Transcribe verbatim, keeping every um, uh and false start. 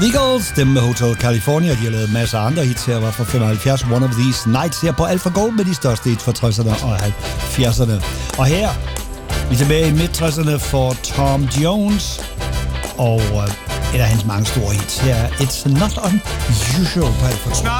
The Eagles, dem med Hotel California, de har lavet masser af andre hits her, var fra femoghalvfjerds, One of These Nights her på Alpha Gold med de største hits fra tresserne og halvfjerdserne. Og her, vi er tilbage i midt-tresserne for Tom Jones, og uh, et af hans mange store hits her, It's Not Unusual på Alpha Gold.